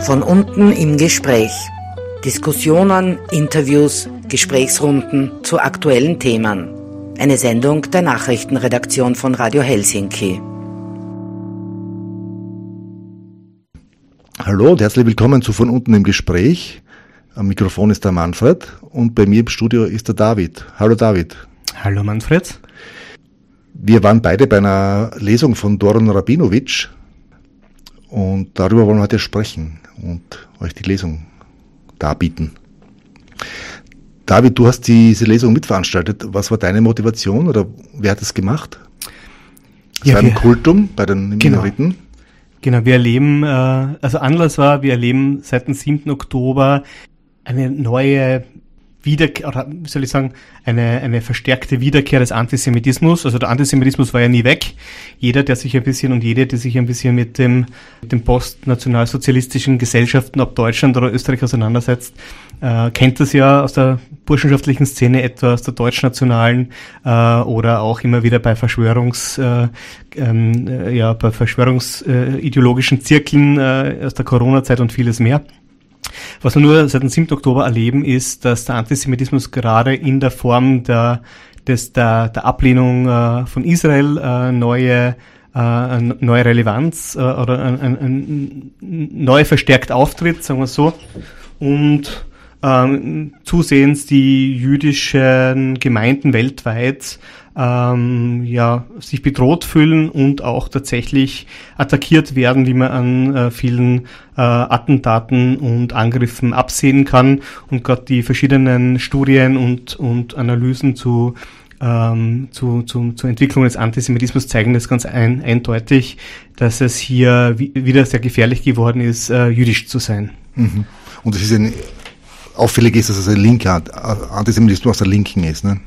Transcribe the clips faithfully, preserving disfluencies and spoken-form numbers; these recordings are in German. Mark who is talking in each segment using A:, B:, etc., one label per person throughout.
A: Von unten im Gespräch. Diskussionen, Interviews, Gesprächsrunden zu aktuellen Themen. Eine Sendung der Nachrichtenredaktion von Radio Helsinki.
B: Hallo und herzlich willkommen zu Von unten im Gespräch. Am Mikrofon ist der Manfred und bei mir im Studio ist der David. Hallo David.
C: Hallo Manfred.
B: Wir waren beide bei einer Lesung von Doron Rabinowitsch und darüber wollen wir heute sprechen und euch die Lesung darbieten. David, du hast diese Lesung mitveranstaltet. Was war deine Motivation oder wer hat es gemacht? Es
C: ja,
B: war ein
C: wir,
B: Kultum bei den Minoriten.
C: Genau, genau wir erleben, äh, also Anlass war, wir erleben seit dem siebten Oktober eine neue Wiederkehr, oder wie soll ich sagen, eine, eine verstärkte Wiederkehr des Antisemitismus. Also der Antisemitismus war ja nie weg. Jeder, der sich ein bisschen und jede, die sich ein bisschen mit dem, mit den postnationalsozialistischen Gesellschaften, ob Deutschland oder Österreich auseinandersetzt, äh, kennt das ja aus der burschenschaftlichen Szene, etwa aus der deutschnationalen, äh, oder auch immer wieder bei Verschwörungs, äh, äh, ja, bei Verschwörungsideologischen äh, Zirkeln äh, aus der Corona-Zeit und vieles mehr. Was wir nur seit dem siebten Oktober erleben, ist, dass der Antisemitismus gerade in der Form der, des, der, der Ablehnung äh, von Israel äh, neue, äh, neue Relevanz äh, oder ein, ein, ein neu verstärkt auftritt, sagen wir so, und ähm, zusehends die jüdischen Gemeinden weltweit ähm, ja, sich bedroht fühlen und auch tatsächlich attackiert werden, wie man an äh, vielen äh, Attentaten und Angriffen absehen kann. Und gerade die verschiedenen Studien und, und Analysen zu, ähm, zu, zu, zur Entwicklung des Antisemitismus zeigen das ganz ein, eindeutig, dass es hier wie, wieder sehr gefährlich geworden ist, äh, jüdisch zu sein.
B: Mhm. Und es ist ein auffällig ist, dass es ein linker Antisemitismus aus der Linken ist, ne?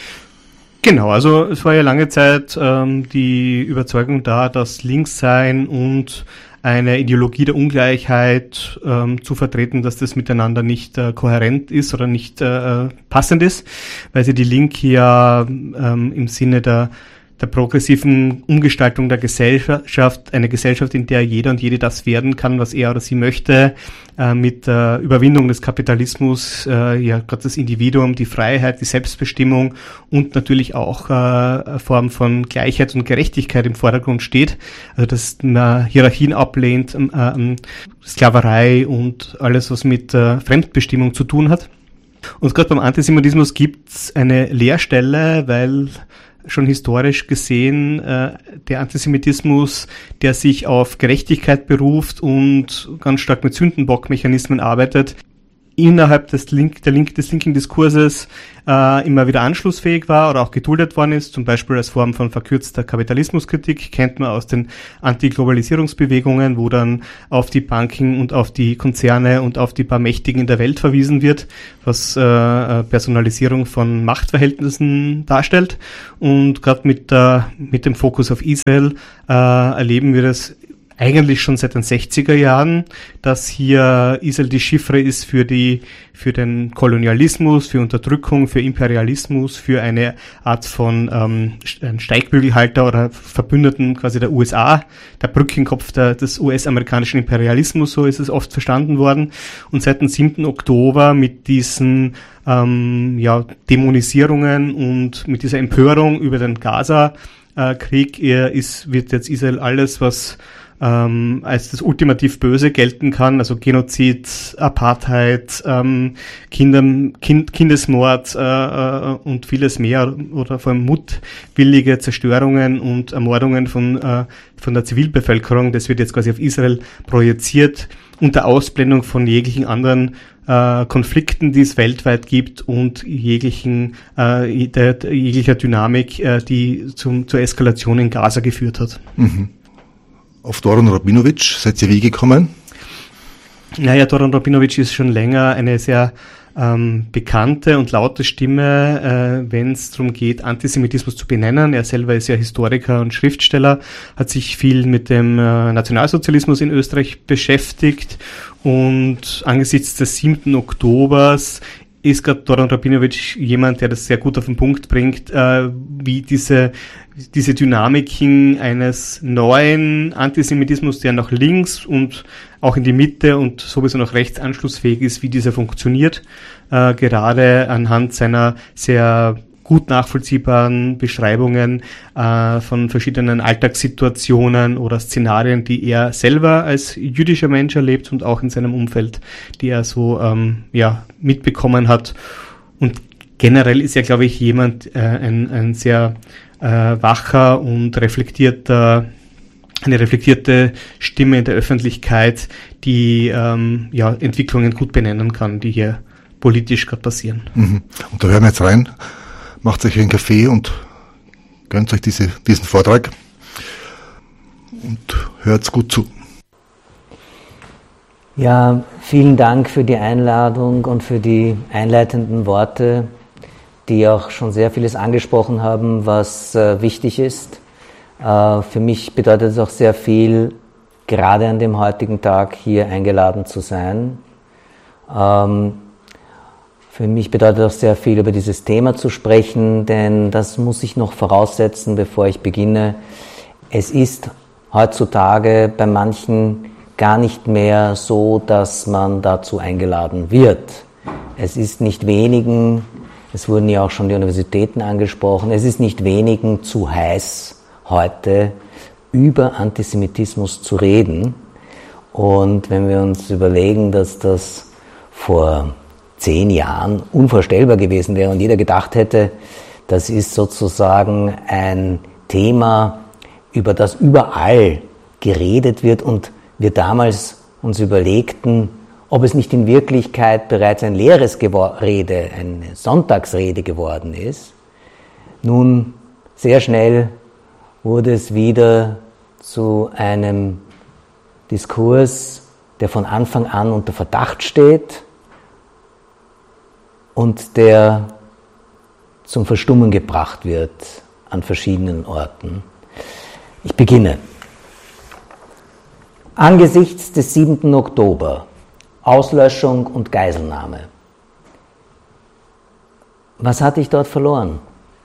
C: Genau, also es war ja lange Zeit ähm, die Überzeugung da, dass Linkssein und eine Ideologie der Ungleichheit ähm, zu vertreten, dass das miteinander nicht äh, kohärent ist oder nicht äh, passend ist, weil sie die Linke ja ähm, im Sinne der der progressiven Umgestaltung der Gesellschaft, eine Gesellschaft, in der jeder und jede das werden kann, was er oder sie möchte, äh, mit der Überwindung des Kapitalismus, äh, ja gerade das Individuum, die Freiheit, die Selbstbestimmung und natürlich auch äh, eine Form von Gleichheit und Gerechtigkeit im Vordergrund steht. Also dass man Hierarchien ablehnt, äh, Sklaverei und alles, was mit äh, Fremdbestimmung zu tun hat. Und gerade beim Antisemitismus gibt's eine Leerstelle, weil schon historisch gesehen äh, der Antisemitismus, der sich auf Gerechtigkeit beruft und ganz stark mit Sündenbockmechanismen arbeitet, innerhalb des, Link, der Link, des linken Diskurses äh, immer wieder anschlussfähig war oder auch geduldet worden ist, zum Beispiel als Form von verkürzter Kapitalismuskritik, kennt man aus den Antiglobalisierungsbewegungen, wo dann auf die Banken und auf die Konzerne und auf die paar Mächtigen in der Welt verwiesen wird, was äh, Personalisierung von Machtverhältnissen darstellt. Und gerade mit, äh, mit dem Fokus auf Israel äh, erleben wir das eigentlich schon seit den sechziger Jahren, dass hier Israel die Chiffre ist für die, für den Kolonialismus, für Unterdrückung, für Imperialismus, für eine Art von ähm, Steigbügelhalter oder Verbündeten quasi der U S A, der Brückenkopf der, des U S-amerikanischen Imperialismus, so ist es oft verstanden worden. Und seit dem siebten Oktober mit diesen ähm, ja, Dämonisierungen und mit dieser Empörung über den Gaza-Krieg äh, ist, wird jetzt Israel alles, was Ähm, als das ultimativ Böse gelten kann, also Genozid, Apartheid, ähm, Kinder, kind, Kindesmord äh, äh, und vieles mehr oder vor allem mutwillige Zerstörungen und Ermordungen von, äh, von der Zivilbevölkerung, das wird jetzt quasi auf Israel projiziert, unter Ausblendung von jeglichen anderen äh, Konflikten, die es weltweit gibt und jeglichen, äh, der, der, jeglicher Dynamik, äh, die zum, zur Eskalation in Gaza geführt hat.
B: Mhm. Auf Doron Rabinowitsch seid ihr wie gekommen?
C: Naja, Doron Rabinowitsch ist schon länger eine sehr ähm, bekannte und laute Stimme, äh, wenn es darum geht, Antisemitismus zu benennen. Er selber ist ja Historiker und Schriftsteller, hat sich viel mit dem äh, Nationalsozialismus in Österreich beschäftigt und angesichts des siebten Oktobers ist gerade Doron Rabinowitsch jemand, der das sehr gut auf den Punkt bringt, äh, wie diese diese Dynamiken eines neuen Antisemitismus, der nach links und auch in die Mitte und sowieso nach rechts anschlussfähig ist, wie dieser funktioniert, äh, gerade anhand seiner sehr gut nachvollziehbaren Beschreibungen äh, von verschiedenen Alltagssituationen oder Szenarien, die er selber als jüdischer Mensch erlebt und auch in seinem Umfeld, die er so ähm, ja mitbekommen hat. Und generell ist er, glaube ich, jemand, äh, ein, ein sehr äh, wacher und reflektierter, eine reflektierte Stimme in der Öffentlichkeit, die ähm, ja Entwicklungen gut benennen kann, die hier politisch gerade passieren.
B: Mhm. Und da hören wir jetzt rein. Macht euch einen Kaffee und gönnt euch diese, diesen Vortrag und hört's gut zu.
D: Ja, vielen Dank für die Einladung und für die einleitenden Worte, die auch schon sehr vieles angesprochen haben, was äh, wichtig ist. Äh, für mich bedeutet es auch sehr viel, gerade an dem heutigen Tag hier eingeladen zu sein. Ähm, Für mich bedeutet auch sehr viel, über dieses Thema zu sprechen, denn das muss ich noch voraussetzen, bevor ich beginne. Es ist heutzutage bei manchen gar nicht mehr so, dass man dazu eingeladen wird. Es ist nicht wenigen, es wurden ja auch schon die Universitäten angesprochen, es ist nicht wenigen zu heiß, heute über Antisemitismus zu reden. Und wenn wir uns überlegen, dass das vor zehn Jahren unvorstellbar gewesen wäre und jeder gedacht hätte, das ist sozusagen ein Thema, über das überall geredet wird und wir damals uns überlegten, ob es nicht in Wirklichkeit bereits ein leeres Rede, eine Sonntagsrede geworden ist. Nun, sehr schnell wurde es wieder zu einem Diskurs, der von Anfang an unter Verdacht steht, und der zum Verstummen gebracht wird an verschiedenen Orten. Ich beginne. Angesichts des siebten Oktober, Auslöschung und Geiselnahme. Was hatte ich dort verloren?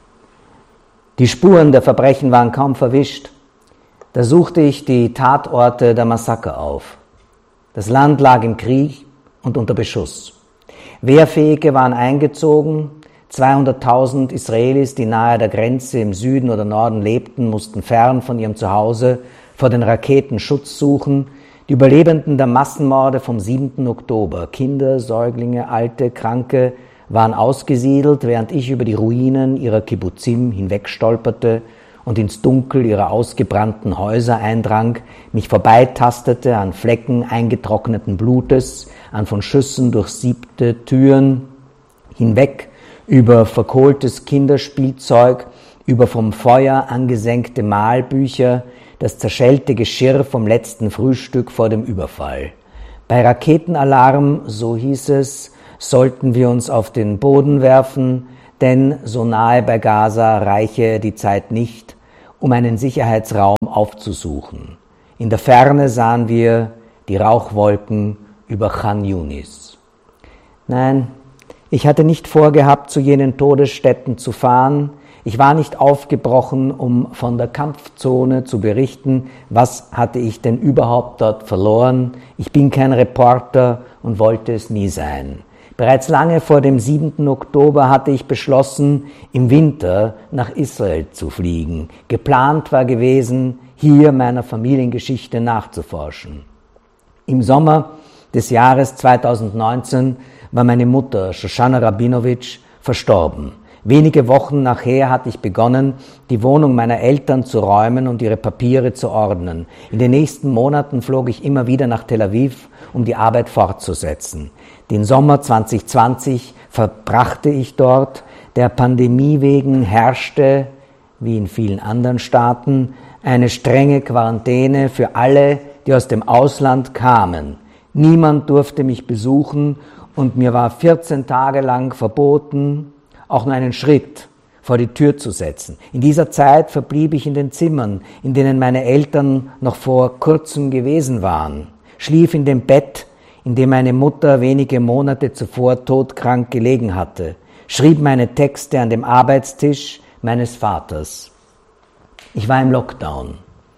D: Die Spuren der Verbrechen waren kaum verwischt. Da suchte ich die Tatorte der Massaker auf. Das Land lag im Krieg und unter Beschuss. Wehrfähige waren eingezogen, zweihunderttausend Israelis, die nahe der Grenze im Süden oder Norden lebten, mussten fern von ihrem Zuhause vor den Raketen Schutz suchen. Die Überlebenden der Massenmorde vom siebten Oktober, Kinder, Säuglinge, Alte, Kranke, waren ausgesiedelt, während ich über die Ruinen ihrer Kibbuzim hinwegstolperte und ins Dunkel ihrer ausgebrannten Häuser eindrang, mich vorbeitastete an Flecken eingetrockneten Blutes, an von Schüssen durchsiebte Türen, hinweg über verkohltes Kinderspielzeug, über vom Feuer angesenkte Malbücher, das zerschellte Geschirr vom letzten Frühstück vor dem Überfall. Bei Raketenalarm, so hieß es, sollten wir uns auf den Boden werfen, denn so nahe bei Gaza reiche die Zeit nicht, um einen Sicherheitsraum aufzusuchen. In der Ferne sahen wir die Rauchwolken über Khan Yunis. Nein, ich hatte nicht vorgehabt, zu jenen Todesstätten zu fahren. Ich war nicht aufgebrochen, um von der Kampfzone zu berichten. Was hatte ich denn überhaupt dort verloren? Ich bin kein Reporter und wollte es nie sein. Bereits lange vor dem siebten Oktober hatte ich beschlossen, im Winter nach Israel zu fliegen. Geplant war gewesen, hier meiner Familiengeschichte nachzuforschen. Im Sommer des Jahres zweitausendneunzehn war meine Mutter, Shoshana Rabinowitsch, verstorben. Wenige Wochen nachher hatte ich begonnen, die Wohnung meiner Eltern zu räumen und ihre Papiere zu ordnen. In den nächsten Monaten flog ich immer wieder nach Tel Aviv, um die Arbeit fortzusetzen. Den Sommer zwanzig zwanzig verbrachte ich dort. Der Pandemie wegen herrschte, wie in vielen anderen Staaten, eine strenge Quarantäne für alle, die aus dem Ausland kamen. Niemand durfte mich besuchen und mir war vierzehn Tage lang verboten, auch nur einen Schritt vor die Tür zu setzen. In dieser Zeit verblieb ich in den Zimmern, in denen meine Eltern noch vor kurzem gewesen waren, schlief in dem Bett, in dem meine Mutter wenige Monate zuvor todkrank gelegen hatte, schrieb meine Texte an dem Arbeitstisch meines Vaters. Ich war im Lockdown,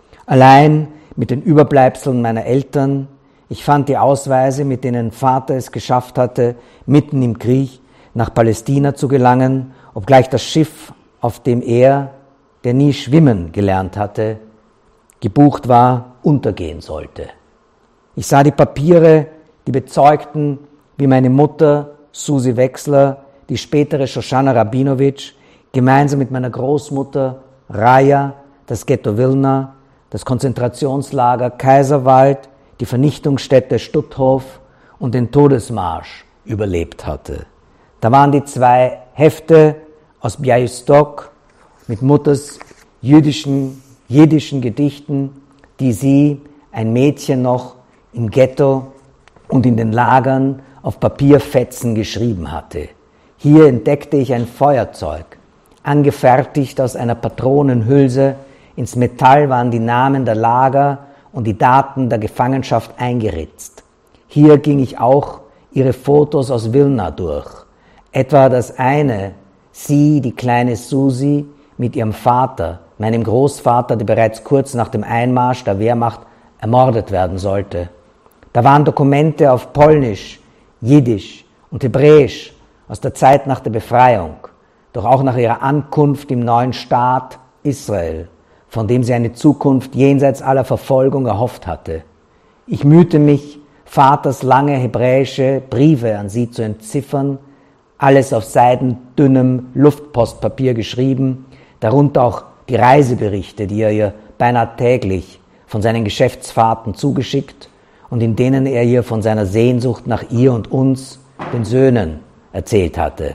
D: allein mit den Überbleibseln meiner Eltern. Ich fand die Ausweise, mit denen Vater es geschafft hatte, mitten im Krieg nach Palästina zu gelangen, obgleich das Schiff, auf dem er, der nie schwimmen gelernt hatte, gebucht war, untergehen sollte. Ich sah die Papiere, die bezeugten, wie meine Mutter, Susi Wechsler, die spätere Shoshana Rabinowitsch, gemeinsam mit meiner Großmutter Raja das Ghetto Wilna, das Konzentrationslager Kaiserwald, die Vernichtungsstätte Stutthof und den Todesmarsch überlebt hatte. Da waren die zwei Hefte aus Białystok mit Mutters jüdischen, jiddischen Gedichten, die sie, ein Mädchen noch, im Ghetto und in den Lagern auf Papierfetzen geschrieben hatte. Hier entdeckte ich ein Feuerzeug, angefertigt aus einer Patronenhülse. Ins Metall waren die Namen der Lager und die Daten der Gefangenschaft eingeritzt. Hier ging ich auch ihre Fotos aus Wilna durch. Etwa das eine, sie, die kleine Susi, mit ihrem Vater, meinem Großvater, der bereits kurz nach dem Einmarsch der Wehrmacht ermordet werden sollte. Da waren Dokumente auf Polnisch, Jiddisch und Hebräisch aus der Zeit nach der Befreiung, doch auch nach ihrer Ankunft im neuen Staat Israel, von dem sie eine Zukunft jenseits aller Verfolgung erhofft hatte. Ich mühte mich, Vaters lange hebräische Briefe an sie zu entziffern, alles auf seidendünnem Luftpostpapier geschrieben, darunter auch die Reiseberichte, die er ihr beinahe täglich von seinen Geschäftsfahrten zugeschickt und in denen er ihr von seiner Sehnsucht nach ihr und uns, den Söhnen, erzählt hatte.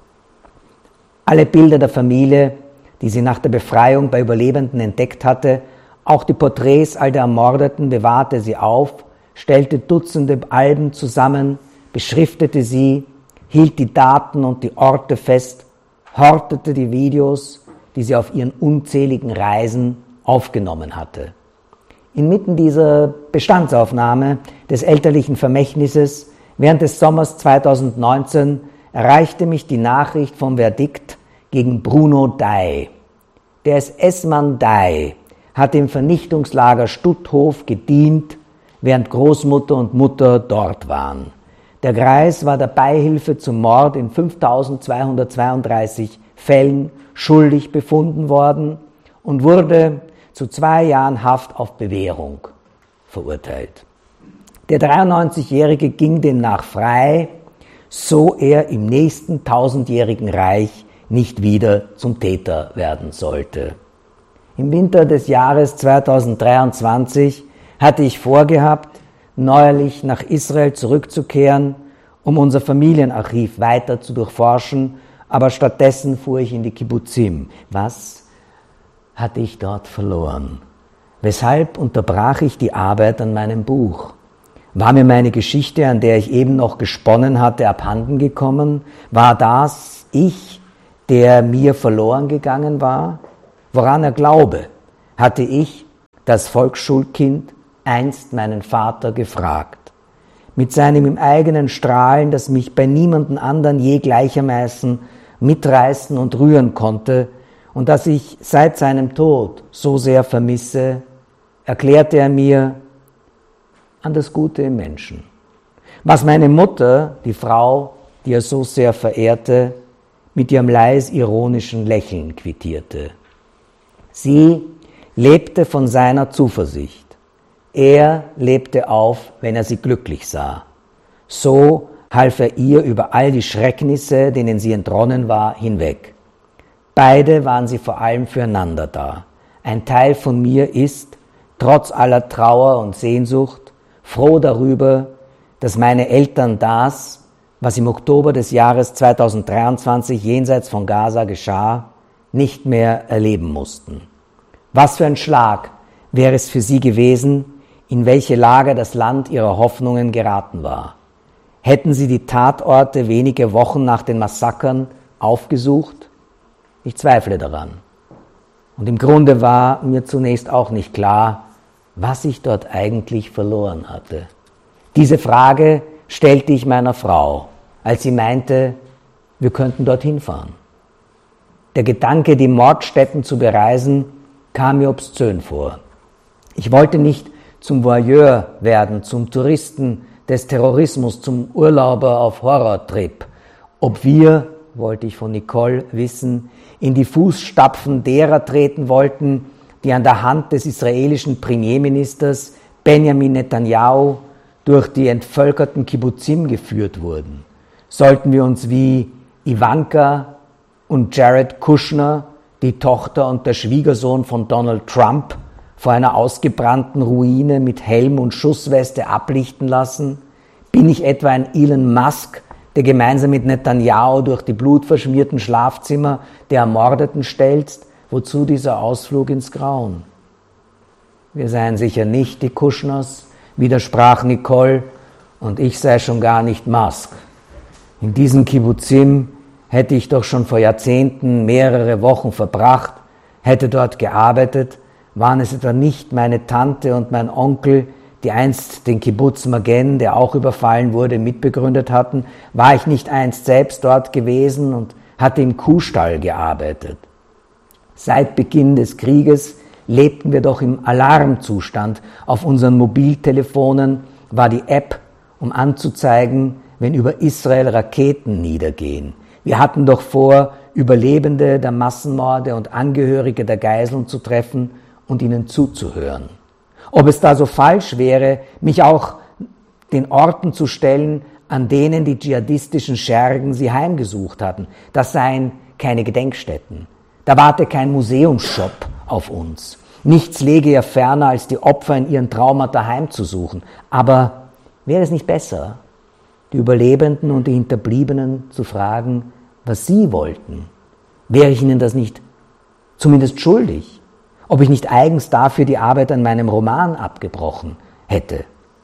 D: Alle Bilder der Familie, die sie nach der Befreiung bei Überlebenden entdeckt hatte, auch die Porträts all der Ermordeten bewahrte sie auf, stellte Dutzende Alben zusammen, beschriftete sie, hielt die Daten und die Orte fest, hortete die Videos, die sie auf ihren unzähligen Reisen aufgenommen hatte. Inmitten dieser Bestandsaufnahme des elterlichen Vermächtnisses während des Sommers zweitausendneunzehn erreichte mich die Nachricht vom Verdikt gegen Bruno Dey. Der S S-Mann Dey hatte im Vernichtungslager Stutthof gedient, während Großmutter und Mutter dort waren. Der Greis war der Beihilfe zum Mord in fünftausendzweihundertzweiunddreißig Fällen schuldig befunden worden und wurde zu zwei Jahren Haft auf Bewährung verurteilt. Der dreiundneunzigjährige ging demnach frei, so er im nächsten tausendjährigen Reich nicht wieder zum Täter werden sollte. Im Winter des Jahres zweitausenddreiundzwanzig hatte ich vorgehabt, neuerlich nach Israel zurückzukehren, um unser Familienarchiv weiter zu durchforschen, aber stattdessen fuhr ich in die Kibbutzim. Was hatte ich dort verloren? Weshalb unterbrach ich die Arbeit an meinem Buch? War mir meine Geschichte, an der ich eben noch gesponnen hatte, abhanden gekommen? War das ich, der mir verloren gegangen war? Woran er glaube, hatte ich, das Volksschulkind, einst meinen Vater gefragt. Mit seinem im eigenen Strahlen, das mich bei niemandem anderen je gleichermaßen mitreißen und rühren konnte und das ich seit seinem Tod so sehr vermisse, erklärte er mir an das Gute im Menschen. Was meine Mutter, die Frau, die er so sehr verehrte, mit ihrem leis ironischen Lächeln quittierte. Sie lebte von seiner Zuversicht. Er lebte auf, wenn er sie glücklich sah. So half er ihr über all die Schrecknisse, denen sie entronnen war, hinweg. Beide waren sie vor allem füreinander da. Ein Teil von mir ist, trotz aller Trauer und Sehnsucht, froh darüber, dass meine Eltern das, was im Oktober des Jahres zweitausenddreiundzwanzig jenseits von Gaza geschah, nicht mehr erleben mussten. Was für ein Schlag wäre es für sie gewesen, in welche Lage das Land ihrer Hoffnungen geraten war. Hätten sie die Tatorte wenige Wochen nach den Massakern aufgesucht? Ich zweifle daran. Und im Grunde war mir zunächst auch nicht klar, was ich dort eigentlich verloren hatte. Diese Frage stellte ich meiner Frau, als sie meinte, wir könnten dorthin fahren. Der Gedanke, die Mordstätten zu bereisen, kam mir obszön vor. Ich wollte nicht zum Voyeur werden, zum Touristen des Terrorismus, zum Urlauber auf Horrortrip. Ob wir, wollte ich von Nicole wissen, in die Fußstapfen derer treten wollten, die an der Hand des israelischen Premierministers Benjamin Netanyahu durch die entvölkerten Kibbuzim geführt wurden. Sollten wir uns wie Ivanka und Jared Kushner, die Tochter und der Schwiegersohn von Donald Trump, vor einer ausgebrannten Ruine mit Helm und Schussweste ablichten lassen? Bin ich etwa ein Elon Musk, der gemeinsam mit Netanyahu durch die blutverschmierten Schlafzimmer der Ermordeten stelzt? Wozu dieser Ausflug ins Grauen? Wir seien sicher nicht die Kushners, widersprach Nicole, und ich sei schon gar nicht Musk. In diesem Kibbuzim hätte ich doch schon vor Jahrzehnten mehrere Wochen verbracht, hätte dort gearbeitet. Waren es etwa nicht meine Tante und mein Onkel, die einst den Kibbuz Magen, der auch überfallen wurde, mitbegründet hatten? War ich nicht einst selbst dort gewesen und hatte im Kuhstall gearbeitet? Seit Beginn des Krieges lebten wir doch im Alarmzustand. Auf unseren Mobiltelefonen war die App, um anzuzeigen, wenn über Israel Raketen niedergehen. Wir hatten doch vor, Überlebende der Massenmorde und Angehörige der Geiseln zu treffen und ihnen zuzuhören. Ob es da so falsch wäre, mich auch den Orten zu stellen, an denen die dschihadistischen Schergen sie heimgesucht hatten. Das seien keine Gedenkstätten. Da warte kein Museumsshop auf uns. Nichts läge ja ferner, als die Opfer in ihren Traumata heimzusuchen. Aber wäre es nicht besser, die Überlebenden und die Hinterbliebenen zu fragen, was sie wollten? Wäre ich ihnen das nicht zumindest schuldig? Ob ich nicht eigens dafür die Arbeit an meinem Roman abgebrochen hätte?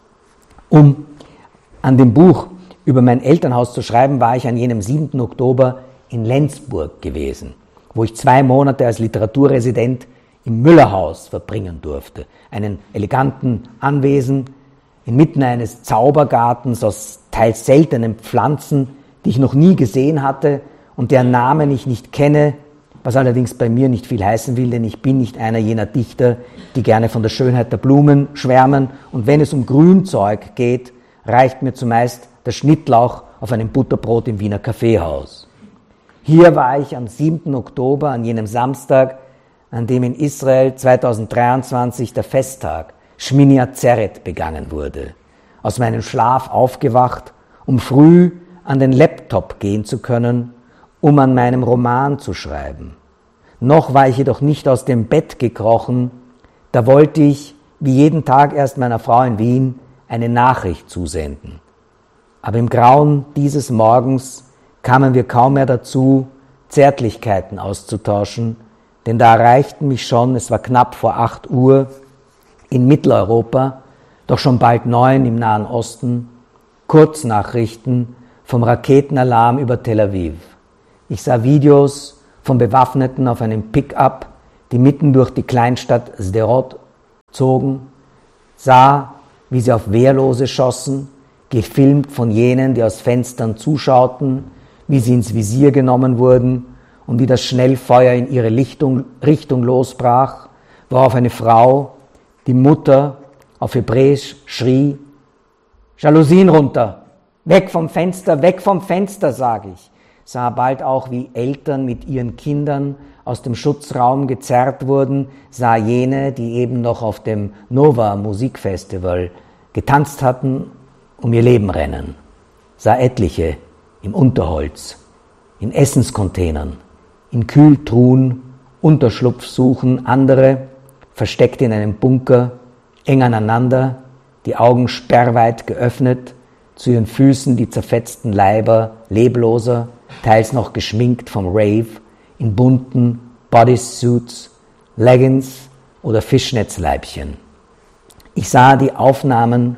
D: Um an dem Buch über mein Elternhaus zu schreiben, war ich an jenem siebten Oktober in Lenzburg gewesen, wo ich zwei Monate als Literaturresident im Müllerhaus verbringen durfte. Einen eleganten Anwesen inmitten eines Zaubergartens aus teils seltenen Pflanzen, die ich noch nie gesehen hatte und deren Namen ich nicht kenne, was allerdings bei mir nicht viel heißen will, denn ich bin nicht einer jener Dichter, die gerne von der Schönheit der Blumen schwärmen, und wenn es um Grünzeug geht, reicht mir zumeist der Schnittlauch auf einem Butterbrot im Wiener Kaffeehaus. Hier war ich am siebten Oktober, an jenem Samstag, an dem in Israel zweitausenddreiundzwanzig der Festtag Shmini Atzeret begangen wurde. Aus meinem Schlaf aufgewacht, um früh an den Laptop gehen zu können, um an meinem Roman zu schreiben. Noch war ich jedoch nicht aus dem Bett gekrochen, da wollte ich, wie jeden Tag erst meiner Frau in Wien, eine Nachricht zusenden. Aber im Grauen dieses Morgens kamen wir kaum mehr dazu, Zärtlichkeiten auszutauschen, denn da erreichten mich schon, es war knapp vor acht Uhr, in Mitteleuropa, doch schon bald neun im Nahen Osten, Kurznachrichten vom Raketenalarm über Tel Aviv. Ich sah Videos von Bewaffneten auf einem Pickup, die mitten durch die Kleinstadt Sderot zogen, sah, wie sie auf Wehrlose schossen, gefilmt von jenen, die aus Fenstern zuschauten, wie sie ins Visier genommen wurden und wie das Schnellfeuer in ihre Richtung, Richtung losbrach, worauf eine Frau, die Mutter, auf Hebräisch schrie: Jalousien runter, weg vom Fenster, weg vom Fenster, sage ich. Sah bald auch, wie Eltern mit ihren Kindern aus dem Schutzraum gezerrt wurden, sah jene, die eben noch auf dem Nova Musikfestival getanzt hatten, um ihr Leben rennen, sah etliche im Unterholz, in Essenscontainern, in Kühltruhen Unterschlupf suchen, andere versteckt in einem Bunker, eng aneinander, die Augen sperrweit geöffnet, zu ihren Füßen die zerfetzten Leiber lebloser, teils noch geschminkt vom Rave, in bunten Bodysuits, Leggings oder Fischnetzleibchen. Ich sah die Aufnahmen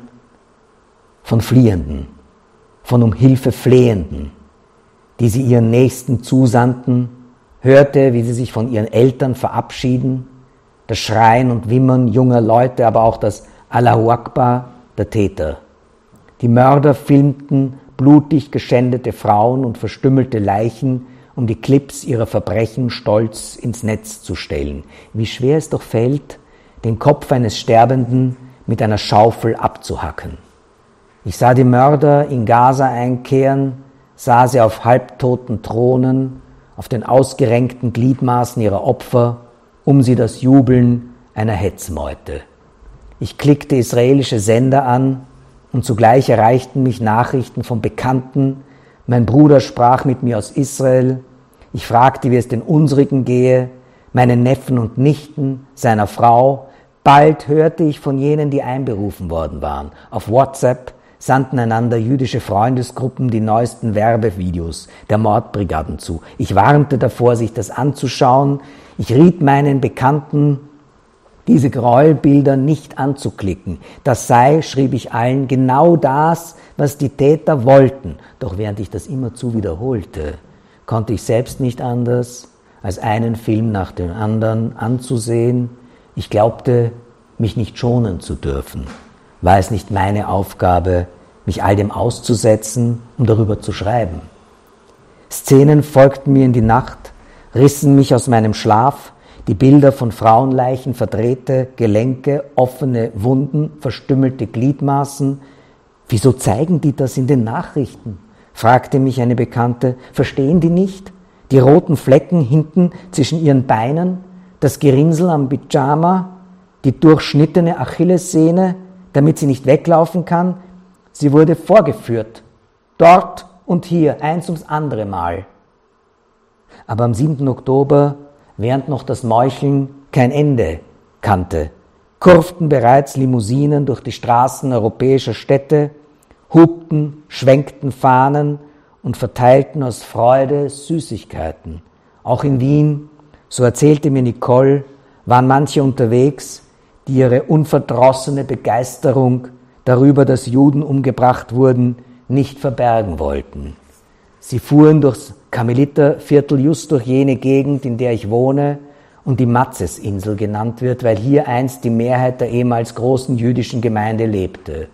D: von Fliehenden, von um Hilfe Flehenden, die sie ihren Nächsten zusandten, hörte, wie sie sich von ihren Eltern verabschieden, das Schreien und Wimmern junger Leute, aber auch das Allahu Akbar der Täter. Die Mörder filmten blutig geschändete Frauen und verstümmelte Leichen, um die Clips ihrer Verbrechen stolz ins Netz zu stellen. Wie schwer es doch fällt, den Kopf eines Sterbenden mit einer Schaufel abzuhacken. Ich sah die Mörder in Gaza einkehren, sah sie auf halbtoten Thronen, auf den ausgerenkten Gliedmaßen ihrer Opfer, um sie das Jubeln einer Hetzmeute. Ich klickte israelische Sender an und zugleich erreichten mich Nachrichten von Bekannten. Mein Bruder sprach mit mir aus Israel. Ich fragte, wie es den unsrigen gehe, meinen Neffen und Nichten, seiner Frau. Bald hörte ich von jenen, die einberufen worden waren. Auf WhatsApp sandten einander jüdische Freundesgruppen die neuesten Werbevideos der Mordbrigaden zu. Ich warnte davor, sich das anzuschauen. Ich riet meinen Bekannten, diese Gräuelbilder nicht anzuklicken. Das sei, schrieb ich allen, genau das, was die Täter wollten. Doch während ich das immerzu wiederholte, konnte ich selbst nicht anders, als einen Film nach dem anderen anzusehen. Ich glaubte, mich nicht schonen zu dürfen. War es nicht meine Aufgabe, mich all dem auszusetzen, um darüber zu schreiben? Szenen folgten mir in die Nacht, rissen mich aus meinem Schlaf, die Bilder von Frauenleichen, verdrehte Gelenke, offene Wunden, verstümmelte Gliedmaßen. Wieso zeigen die das in den Nachrichten? Fragte mich eine Bekannte. Verstehen die nicht? Die roten Flecken hinten zwischen ihren Beinen, das Gerinnsel am Pyjama, die durchschnittene Achillessehne, damit sie nicht weglaufen kann. Sie wurde vorgeführt. Dort und hier, eins ums andere Mal. Aber am siebten Oktober, während noch das Meucheln kein Ende kannte, kurften bereits Limousinen durch die Straßen europäischer Städte, hupten, schwenkten Fahnen und verteilten aus Freude Süßigkeiten. Auch in Wien, so erzählte mir Nicole, waren manche unterwegs, die ihre unverdrossene Begeisterung darüber, dass Juden umgebracht wurden, nicht verbergen wollten. Sie fuhren durchs Karmeliterviertel, just durch jene Gegend, in der ich wohne und die Matzesinsel genannt wird, weil hier einst die Mehrheit der ehemals großen jüdischen Gemeinde lebte.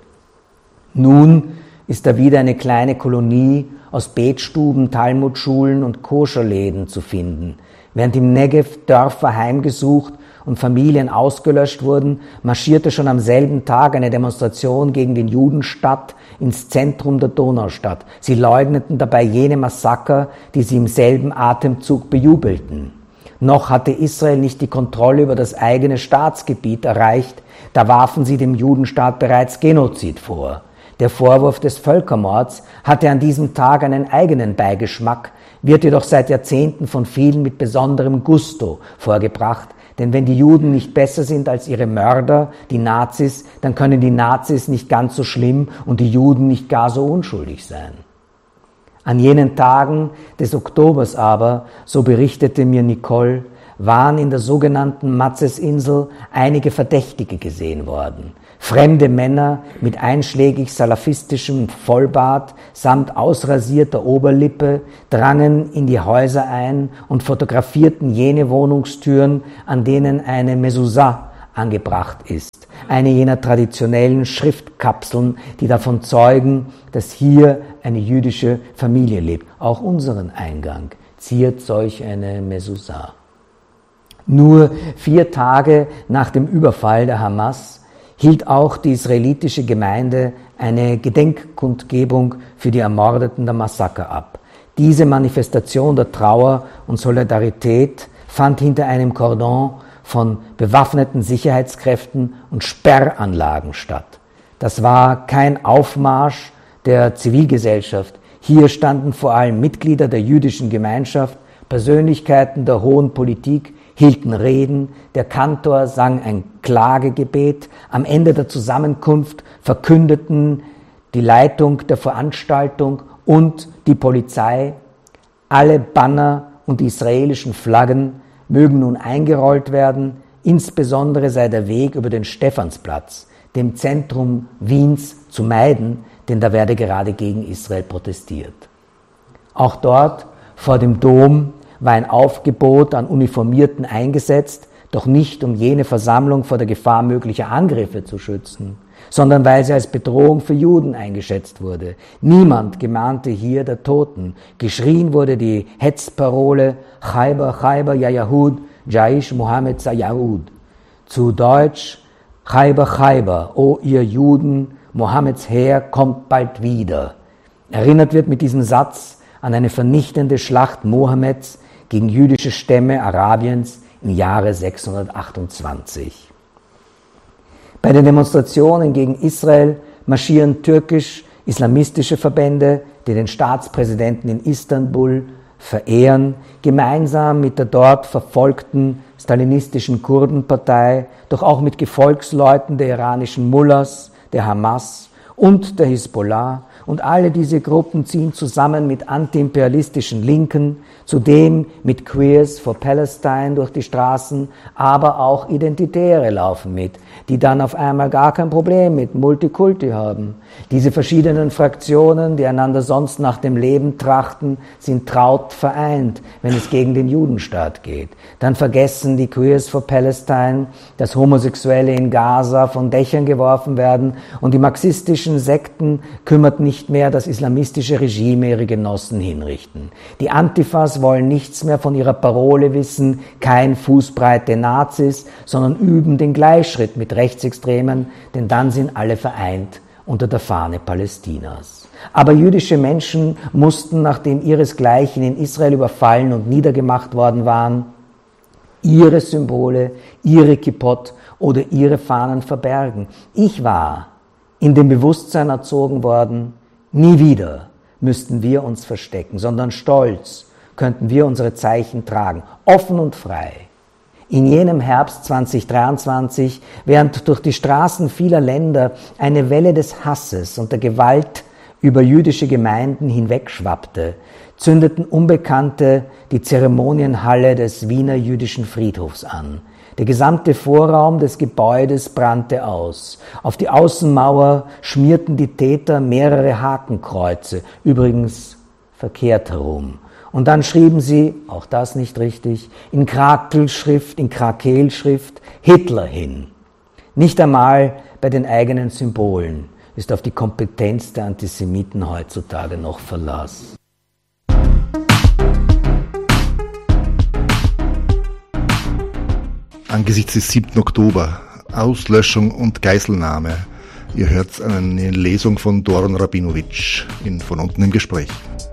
D: Nun ist da wieder eine kleine Kolonie aus Betstuben, Talmudschulen und Koscherläden zu finden. Während im Negev Dörfer heimgesucht und Familien ausgelöscht wurden, marschierte schon am selben Tag eine Demonstration gegen den Judenstaat ins Zentrum der Donaustadt. Sie leugneten dabei jene Massaker, die sie im selben Atemzug bejubelten. Noch hatte Israel nicht die Kontrolle über das eigene Staatsgebiet erreicht, da warfen sie dem Judenstaat bereits Genozid vor. Der Vorwurf des Völkermords hatte an diesem Tag einen eigenen Beigeschmack, wird jedoch seit Jahrzehnten von vielen mit besonderem Gusto vorgebracht. Denn wenn die Juden nicht besser sind als ihre Mörder, die Nazis, dann können die Nazis nicht ganz so schlimm und die Juden nicht gar so unschuldig sein. An jenen Tagen des Oktobers aber, so berichtete mir Nicole, waren in der sogenannten Matzesinsel einige Verdächtige gesehen worden. Fremde Männer mit einschlägig salafistischem Vollbart samt ausrasierter Oberlippe drangen in die Häuser ein und fotografierten jene Wohnungstüren, an denen eine Mezuzah angebracht ist. Eine jener traditionellen Schriftkapseln, die davon zeugen, dass hier eine jüdische Familie lebt. Auch unseren Eingang ziert solch eine Mezuzah. Nur vier Tage nach dem Überfall der Hamas hielt auch die israelitische Gemeinde eine Gedenkkundgebung für die Ermordeten der Massaker ab. Diese Manifestation der Trauer und Solidarität fand hinter einem Kordon von bewaffneten Sicherheitskräften und Sperranlagen statt. Das war kein Aufmarsch der Zivilgesellschaft. Hier standen vor allem Mitglieder der jüdischen Gemeinschaft, Persönlichkeiten der hohen Politik, hielten Reden, der Kantor sang ein Klagegebet. Am Ende der Zusammenkunft verkündeten die Leitung der Veranstaltung und die Polizei, alle Banner und die israelischen Flaggen mögen nun eingerollt werden, insbesondere sei der Weg über den Stephansplatz, dem Zentrum Wiens, zu meiden, denn da werde gerade gegen Israel protestiert. Auch dort vor dem Dom war ein Aufgebot an Uniformierten eingesetzt, doch nicht um jene Versammlung vor der Gefahr möglicher Angriffe zu schützen, sondern weil sie als Bedrohung für Juden eingeschätzt wurde. Niemand gemahnte hier der Toten. Geschrien wurde die Hetzparole Chaiber, Chaiber, ya Yahud, Jaish Mohammed Sayahud. Zu Deutsch Chaiber, Chaiber, o ihr Juden, Mohammeds Heer kommt bald wieder. Erinnert wird mit diesem Satz an eine vernichtende Schlacht Mohammeds gegen jüdische Stämme Arabiens im Jahre sechshundertachtundzwanzig. Bei den Demonstrationen gegen Israel marschieren türkisch-islamistische Verbände, die den Staatspräsidenten in Istanbul verehren, gemeinsam mit der dort verfolgten stalinistischen Kurdenpartei, doch auch mit Gefolgsleuten der iranischen Mullahs, der Hamas und der Hisbollah. Und alle diese Gruppen ziehen zusammen mit antiimperialistischen Linken, zudem mit Queers for Palestine durch die Straßen, aber auch Identitäre laufen mit, die dann auf einmal gar kein Problem mit Multikulti haben. Diese verschiedenen Fraktionen, die einander sonst nach dem Leben trachten, sind traut vereint, wenn es gegen den Judenstaat geht. Dann vergessen die Queers for Palestine, dass Homosexuelle in Gaza von Dächern geworfen werden, und die marxistischen Sekten kümmerten nicht mehr das islamistische Regime ihre Genossen hinrichten. Die Antifas wollen nichts mehr von ihrer Parole wissen, kein Fußbreite Nazis, sondern üben den Gleichschritt mit Rechtsextremen, denn dann sind alle vereint unter der Fahne Palästinas. Aber jüdische Menschen mussten, nachdem ihresgleichen in Israel überfallen und niedergemacht worden waren, ihre Symbole, ihre Kippot oder ihre Fahnen verbergen. Ich war in dem Bewusstsein erzogen worden, nie wieder müssten wir uns verstecken, sondern stolz könnten wir unsere Zeichen tragen, offen und frei. In jenem Herbst zweitausenddreiundzwanzig, während durch die Straßen vieler Länder eine Welle des Hasses und der Gewalt über jüdische Gemeinden hinwegschwappte, zündeten Unbekannte die Zeremonienhalle des Wiener jüdischen Friedhofs an. Der gesamte Vorraum des Gebäudes brannte aus. Auf die Außenmauer schmierten die Täter mehrere Hakenkreuze, übrigens verkehrt herum. Und dann schrieben sie, auch das nicht richtig, in Krakelschrift, in Krakelschrift Hitler hin. Nicht einmal bei den eigenen Symbolen ist auf die Kompetenz der Antisemiten heutzutage noch Verlass.
B: Angesichts des siebten Oktober, Auslöschung und Geiselnahme. Ihr hört eine Lesung von Doron Rabinowitsch in Von unten im Gespräch.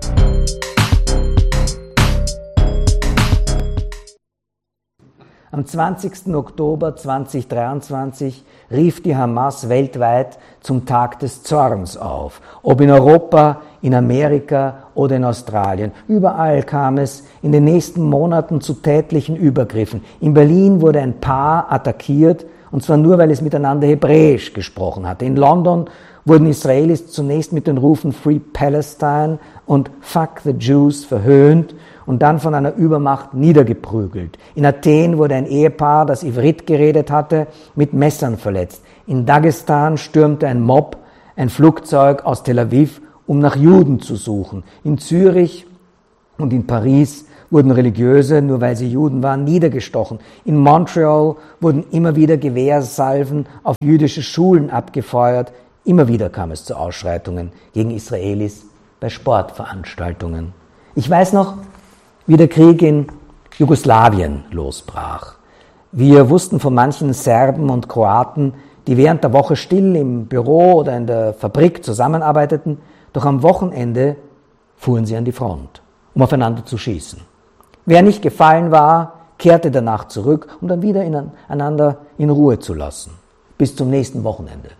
D: Am zwanzigsten Oktober zweitausenddreiundzwanzig rief die Hamas weltweit zum Tag des Zorns auf. Ob in Europa, in Amerika oder in Australien. Überall kam es in den nächsten Monaten zu tätlichen Übergriffen. In Berlin wurde ein Paar attackiert, und zwar nur, weil es miteinander Hebräisch gesprochen hatte. In London wurden Israelis zunächst mit den Rufen Free Palestine und Fuck the Jews verhöhnt und dann von einer Übermacht niedergeprügelt. In Athen wurde ein Ehepaar, das Ivrit geredet hatte, mit Messern verletzt. In Dagestan stürmte ein Mob ein Flugzeug aus Tel Aviv, um nach Juden zu suchen. In Zürich und in Paris wurden Religiöse, nur weil sie Juden waren, niedergestochen. In Montreal wurden immer wieder Gewehrsalven auf jüdische Schulen abgefeuert. Immer wieder kam es zu Ausschreitungen gegen Israelis bei Sportveranstaltungen. Ich weiß noch, wie der Krieg in Jugoslawien losbrach. Wir wussten von manchen Serben und Kroaten, die während der Woche still im Büro oder in der Fabrik zusammenarbeiteten, doch am Wochenende fuhren sie an die Front, um aufeinander zu schießen. Wer nicht gefallen war, kehrte danach zurück, um dann wieder einander in Ruhe zu lassen, bis zum nächsten Wochenende.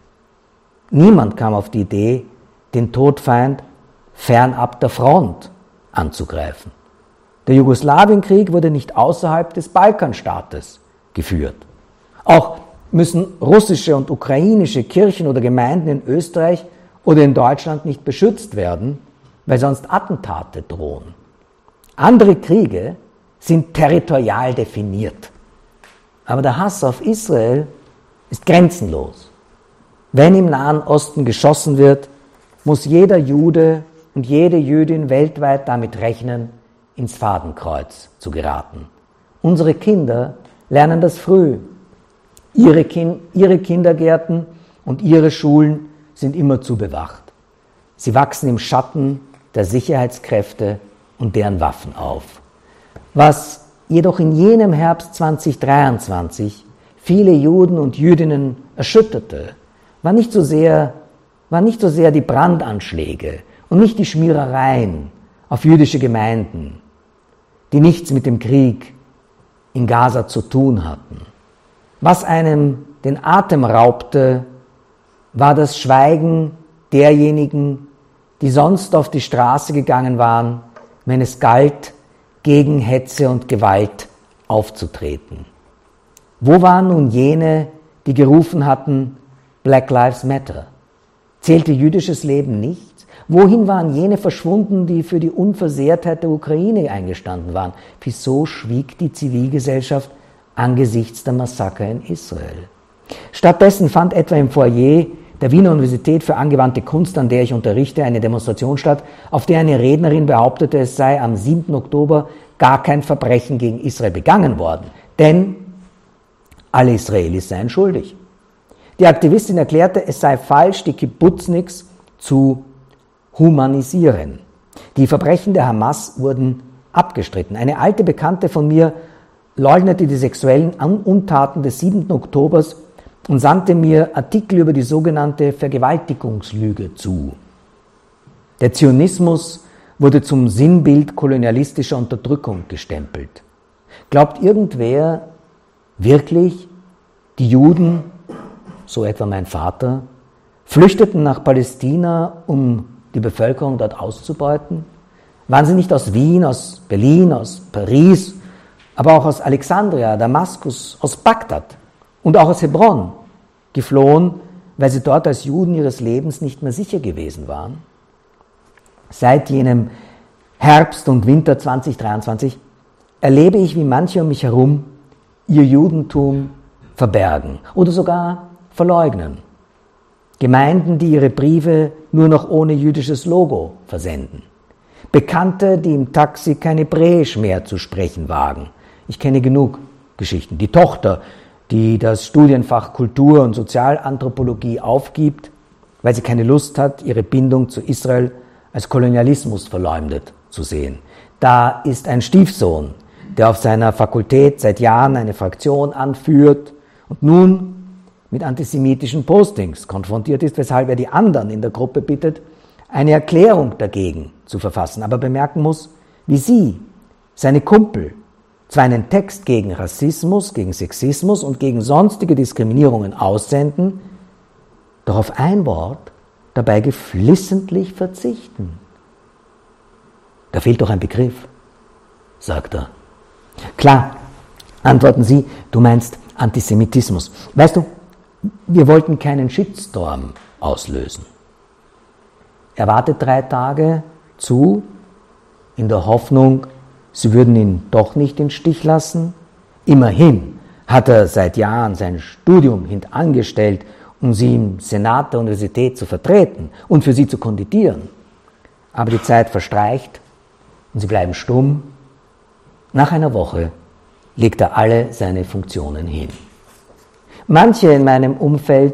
D: Niemand kam auf die Idee, den Todfeind fernab der Front anzugreifen. Der Jugoslawienkrieg wurde nicht außerhalb des Balkanstaates geführt. Auch müssen russische und ukrainische Kirchen oder Gemeinden in Österreich oder in Deutschland nicht beschützt werden, weil sonst Attentate drohen. Andere Kriege sind territorial definiert. Aber der Hass auf Israel ist grenzenlos. Wenn im Nahen Osten geschossen wird, muss jeder Jude und jede Jüdin weltweit damit rechnen, ins Fadenkreuz zu geraten. Unsere Kinder lernen das früh. Ihre, kind, ihre Kindergärten und ihre Schulen sind immerzu bewacht. Sie wachsen im Schatten der Sicherheitskräfte und deren Waffen auf. Was jedoch in jenem Herbst zweitausenddreiundzwanzig viele Juden und Jüdinnen erschütterte, war nicht so sehr, war nicht so sehr die Brandanschläge und nicht die Schmierereien auf jüdische Gemeinden, die nichts mit dem Krieg in Gaza zu tun hatten. Was einem den Atem raubte, war das Schweigen derjenigen, die sonst auf die Straße gegangen waren, wenn es galt, gegen Hetze und Gewalt aufzutreten. Wo waren nun jene, die gerufen hatten, Black Lives Matter? Zählte jüdisches Leben nichts? Wohin waren jene verschwunden, die für die Unversehrtheit der Ukraine eingestanden waren? Wieso schwieg die Zivilgesellschaft angesichts der Massaker in Israel? Stattdessen fand etwa im Foyer der Wiener Universität für angewandte Kunst, an der ich unterrichte, eine Demonstration statt, auf der eine Rednerin behauptete, es sei am siebten Oktober gar kein Verbrechen gegen Israel begangen worden, denn alle Israelis seien schuldig. Die Aktivistin erklärte, es sei falsch, die Kibbutzniks zu humanisieren. Die Verbrechen der Hamas wurden abgestritten. Eine alte Bekannte von mir leugnete die sexuellen Untaten des siebten Oktobers und sandte mir Artikel über die sogenannte Vergewaltigungslüge zu. Der Zionismus wurde zum Sinnbild kolonialistischer Unterdrückung gestempelt. Glaubt irgendwer wirklich, die Juden, so etwa mein Vater, flüchteten nach Palästina, um die Bevölkerung dort auszubeuten? Waren sie nicht aus Wien, aus Berlin, aus Paris, aber auch aus Alexandria, Damaskus, aus Bagdad und auch aus Hebron geflohen, weil sie dort als Juden ihres Lebens nicht mehr sicher gewesen waren? Seit jenem Herbst und Winter zweitausenddreiundzwanzig erlebe ich, wie manche um mich herum ihr Judentum verbergen oder sogar verleugnen. Gemeinden, die ihre Briefe nur noch ohne jüdisches Logo versenden. Bekannte, die im Taxi kein Hebräisch mehr zu sprechen wagen. Ich kenne genug Geschichten. Die Tochter, die das Studienfach Kultur- und Sozialanthropologie aufgibt, weil sie keine Lust hat, ihre Bindung zu Israel als Kolonialismus verleumdet zu sehen. Da ist ein Stiefsohn, der auf seiner Fakultät seit Jahren eine Fraktion anführt und nun mit antisemitischen Postings konfrontiert ist, weshalb er die anderen in der Gruppe bittet, eine Erklärung dagegen zu verfassen, aber bemerken muss, wie sie, seine Kumpel, zwar einen Text gegen Rassismus, gegen Sexismus und gegen sonstige Diskriminierungen aussenden, doch auf ein Wort dabei geflissentlich verzichten. Da fehlt doch ein Begriff, sagt er. Klar, antworten Sie, du meinst Antisemitismus. Weißt du, wir wollten keinen Shitstorm auslösen. Er wartet drei Tage zu, in der Hoffnung, sie würden ihn doch nicht im Stich lassen. Immerhin hat er seit Jahren sein Studium hintangestellt, um sie im Senat der Universität zu vertreten und für sie zu kandidieren. Aber die Zeit verstreicht und sie bleiben stumm. Nach einer Woche legt er alle seine Funktionen hin. Manche in meinem Umfeld